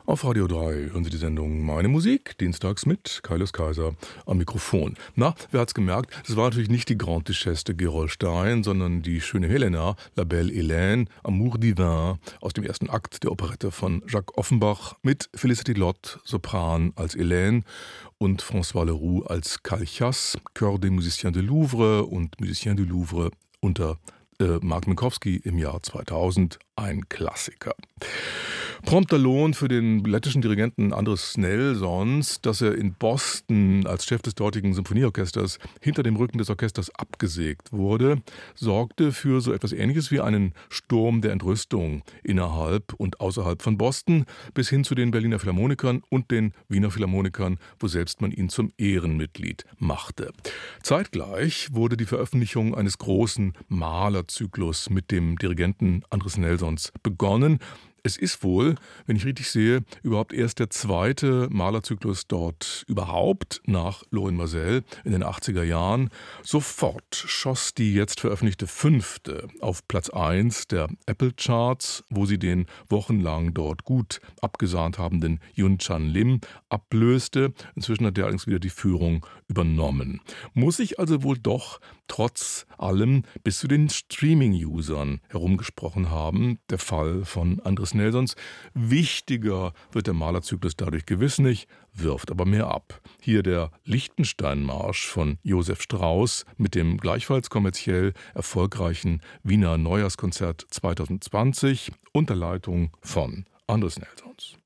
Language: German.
Auf Radio 3 hören Sie die Sendung Meine Musik, dienstags mit Kaius Kaiser am Mikrofon. Na, wer hat's gemerkt? Es war natürlich nicht die Grande Duchesse de Gerolstein, sondern die schöne Helena, La Belle Hélène, Amour divin, aus dem ersten Akt der Operette von Jacques Offenbach mit Felicity Lott, Sopran als Hélène und François Leroux als Calchas, Chœur des Musiciens de Louvre und Musiciens du Louvre unter Mark Minkowski im Jahr 2000, ein Klassiker. Prompter Lohn für den lettischen Dirigenten Andris Nelsons, dass er in Boston als Chef des dortigen Symphonieorchesters hinter dem Rücken des Orchesters abgesägt wurde, sorgte für so etwas Ähnliches wie einen Sturm der Entrüstung innerhalb und außerhalb von Boston bis hin zu den Berliner Philharmonikern und den Wiener Philharmonikern, wo selbst man ihn zum Ehrenmitglied machte. Zeitgleich wurde die Veröffentlichung eines großen Malerzyklus mit dem Dirigenten Andris Nelsons begonnen. Es ist wohl, wenn ich richtig sehe, überhaupt erst der zweite Malerzyklus dort überhaupt nach Lorin Maazel in den 80er Jahren. Sofort schoss die jetzt veröffentlichte fünfte auf Platz 1 der Apple Charts, wo sie den wochenlang dort gut abgesahnt habenden Yun Chan Lim ablöste. Inzwischen hat er allerdings wieder die Führung übernommen. Muss sich also wohl doch trotz allem bis zu den Streaming-Usern herumgesprochen haben, der Fall von Andris Nelsons. Wichtiger wird der Malerzyklus dadurch gewiss nicht, wirft aber mehr ab. Hier der Lichtenstein-Marsch von Josef Strauss mit dem gleichfalls kommerziell erfolgreichen Wiener Neujahrskonzert 2020 unter Leitung von Andris Nelsons.